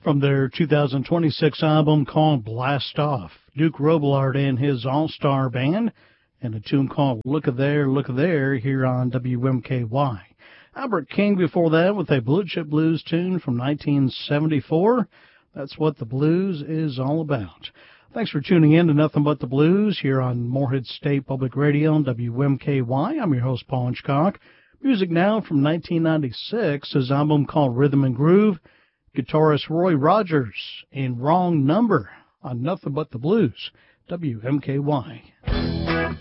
From their 2026 album called Blast Off, Duke Robillard and his all-star band, and a tune called Look a There here on WMKY. Albert King before that with a Blue Chip Blues tune from 1974. That's what the blues is all about. Thanks for tuning in to Nothing But the Blues here on Morehead State Public Radio on WMKY. I'm your host, Paul Hitchcock. Music now from 1996, his album called Rhythm and Groove. Guitarist Roy Rogers in Wrong Number on Nothing But the Blues, WMKY.